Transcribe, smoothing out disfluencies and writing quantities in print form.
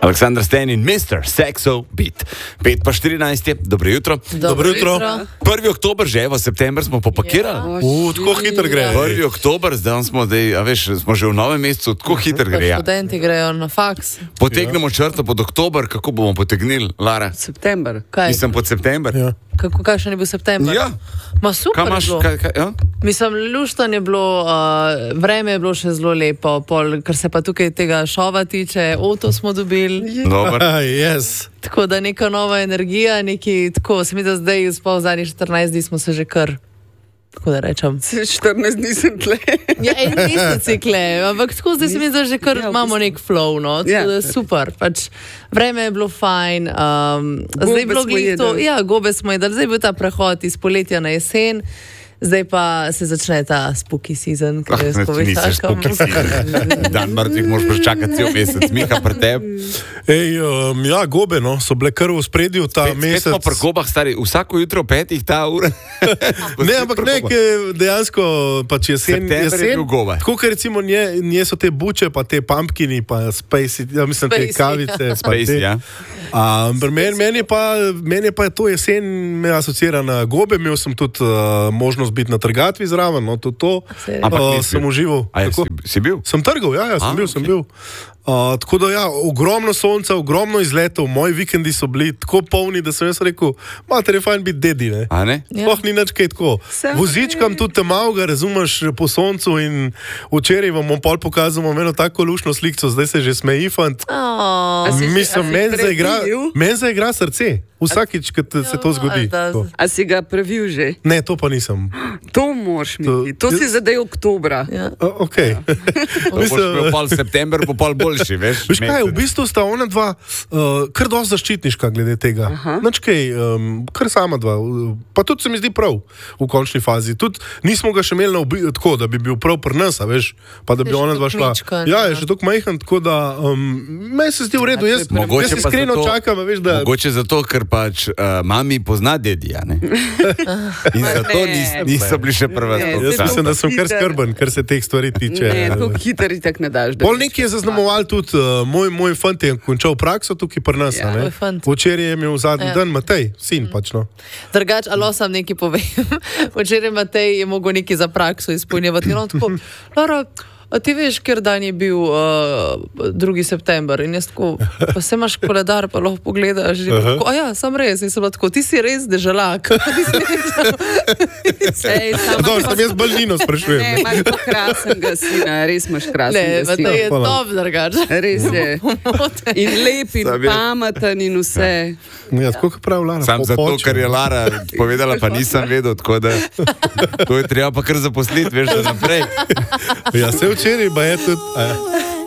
Aleksandar Sten in Mr. Sexo Beat. 5:14, dobro jutro. Dobro jutro. 1. oktober že, v september smo popakirali. Tako hitro gre. 1. oktober, zdaj smo že v novem mesecu, tako hitro gre. Ja. Študenti grejo na faks. Potegnemo črto pod oktober, kako bomo potegnili, Lara? September. Kaj? Mislim pod september. Ja. Kaj še ni bil september? Ja. Ma super Kaj imaš? je bilo. Ja? Mislim, luštan je bilo, vreme je bilo še zelo lepo, kar se pa tukaj tega šova tiče, avto smo dobili. Dobar. Yes. Tako da neka nova energija, tako se mi da zdaj, sploh zadnjih 14 dni smo se že kar, tako da rečem. 14 dni sem tle. Ja, en mesec je kle, ampak tako zdaj se mi da že kar imamo nek flow, no, tako da super, pač vreme je bilo fajn, zdaj je bilo glito, ja, gobe smo jedali, zdaj je bil ta prehod iz poletja na jesen. Zdaj pa se začne ta spooky season, ki je skozi Nisi spooky season. Dan mrtvih moraš prečakati cel mesec, Miha, pri tebi. Ja, gobe, no, so bile kar v spredju ta mesec. Spet smo pri gobah, stari, vsako jutro 5 ta ura. Ne, ampak dejansko pač jesen. September je bil gobe. Tako, ker recimo nje so te buče, pa te pumpkini, pa spacey, ja mislim, te kavice. Spacey, ja. Meni pa je to jesen me asocira na gobe, imel sem tudi možnost biti na trgatvi zraven, no, to sem užival. A si bil? Sem trgal, ja, sem bil. Tako da ja, ogromno sonca, ogromno izletov, moji vikendi so bili tako polni, da sem jaz rekel, mater je fajn biti dedi, ne? A ne? Sploh ni nič kaj tako. Vozičkam tudi te malga, razumeš, po soncu in včeraj vam bom pol pokazal eno tako lušno slikco, zdaj se že smeji fant. Mislim, meni zaigra srce. Vsakič, ko se to zgodi. A si ga previl že? Ne, to pa nisem. To moraš mi. To si zdaj oktobra. Ok. Mislim, pol september bo pol boljši, veš? Veš kaj, v bistvu sta ona dva kar dosti zaščitniška glede tega. Nič kaj, kar sama dva. Pa tudi se mi zdi prav v končni fazi. Tudi nismo ga še imeli tako, da bi bil prav pri nas, veš? Pa da bi ona dva šla. Ja, je že tako majhen, tako da meni se zdi v redu. Jaz si iskreno čakam, veš, da... Mogoče zato, ker pač mami pozna dedija, ne? In zato niso bili še prva stopca. Jaz mislim, da sem kar skrben, kar se teh stvari tiče. Ne, to hitro itak ne daš. Pol nekaj je zaznamoval tudi moj fant je končal prakso tukaj pri nas, ne? Včeraj je imel zadnji dan Matej, sin pač, no. Drugač, alo sam nekaj povem. Včeraj Matej je mogel nekaj za prakso izpolnjevati. In on tako, Lara, a ti veš, ker dan je bil 2. september in jaz tako, pa se imaš koledar, pa lahko pogledaš. Tako, a ja, sam res, nisem bila tako, ti si res deželak. Sam jaz bolj Nino sprašujem. Ne, imaš pa krasenega sina, res imaš krasenega sina. Ne, Matej je top drugač. Res je. In lep in pameten in vse. Ja, tako kot prav Lara. Sam zato, ker je Lara povedala, pa nisem vedel, tako da to je treba pa kar zaposliti, veš, da naprej. Ja, se včeraj, pa je tudi...